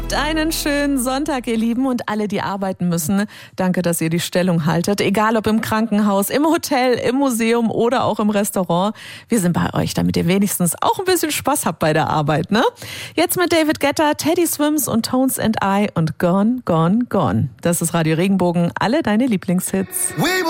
Habt einen schönen Sonntag, ihr Lieben, und alle, die arbeiten müssen. Danke, dass ihr die Stellung haltet. Egal ob im Krankenhaus, im Hotel, im Museum oder auch im Restaurant. Wir sind bei euch, damit ihr wenigstens auch ein bisschen Spaß habt bei der Arbeit, ne? Jetzt mit David Guetta, Teddy Swims und Tones and I und Gone, Gone, Gone. Das ist Radio Regenbogen. Alle deine Lieblingshits.